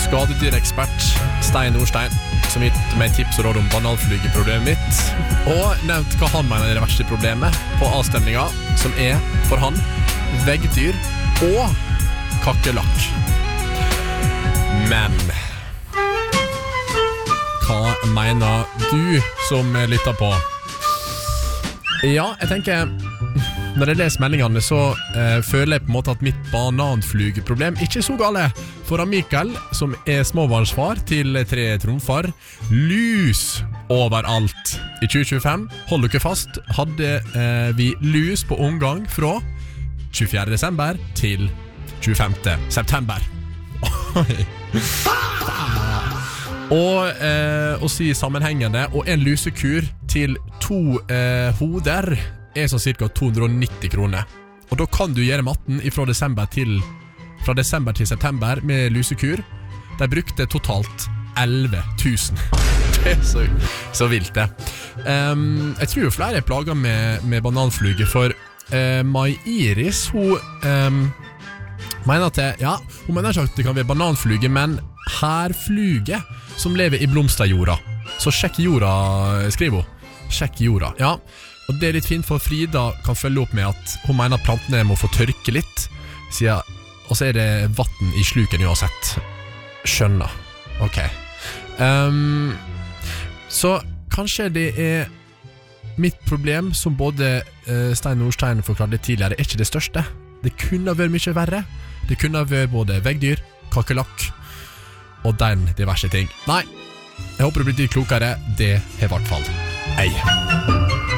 skadedyrexpert Stein Nordstein, som gitt meg tips og råd om bananflygeproblemet mitt, og nevnt hva han mener er det verste problemet på avstemninga, som er, for han, veggdyr og kakerlakk. Men hva mener du som lytter på? Ja, jeg tenker, når jeg leser meldingene så føler jeg på en måte at mitt bananflugeproblem ikke er så gale. For Mikael, som er småbarnsfar til 3 tromfar, lus overalt. I 2025, hold dere fast, hadde vi lus på omgang fra 24. desember til 25. september. Og si sammenhengende, og en lusekur til 2 hoder er så cirka 290 kroner. Og da kan du gjøre matten fra desember til september med lusekur. De brukte totalt 11 000. Det er så vilt det. Jeg tror jo flere er plaget med bananfluge, for Mai Iris, hun mener at hun mener ikke at det kan være bananfluge, men herfluge som lever i blomsterjorda. Så sjekk jorda, skriver hun. Sjekk jorda, ja. Og det er litt fint, for Frida kan følge opp med at hun mener at plantene må få tørke litt, og så er det vatten i sluken uansett. Skjønner. Ok. Så kanskje det er mitt problem, som både Stein Nordstein forklarte tidligere, er ikke det største. Det kunne vært mye verre. Det kunne vært både veggdyr, kakerlakk og den diverse ting. Nei, jeg håper du blir litt klokere. Det er i hvert fall ei.